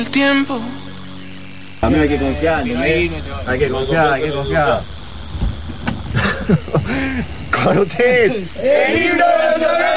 El tiempo. A mí hay que confiar, hay que confiar. Con ustedes, el libro de los